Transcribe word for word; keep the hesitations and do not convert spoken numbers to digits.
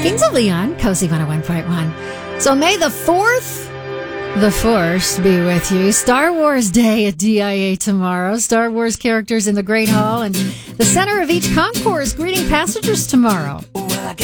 Kings of Leon, Cozy one oh one point one. So May the fourth, the Force be with you. Star Wars Day at D I A tomorrow. Star Wars characters in the Great Hall and the center of each concourse greeting passengers tomorrow.